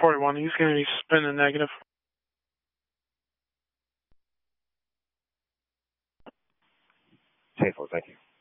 41. He's going to be spinning negative. Table, thank you.